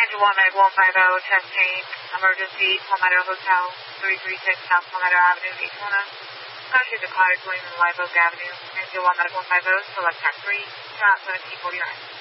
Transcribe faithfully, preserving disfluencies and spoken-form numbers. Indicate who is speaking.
Speaker 1: Angel one Meg one five zero, chest pain, emergency, Palmetto Hotel, three three six South Palmetto Avenue, Daytona. Country declared going in Live Oak Avenue. Angel one Meg one five zero, select track three, turn out seventeen forty-nine.